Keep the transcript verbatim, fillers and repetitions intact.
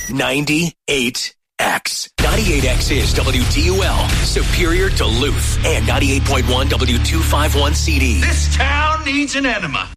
ninety-eight X. ninety-eight X is W T U L, Superior Duluth, and ninety-eight point one W two fifty-one C D. This town needs an enema.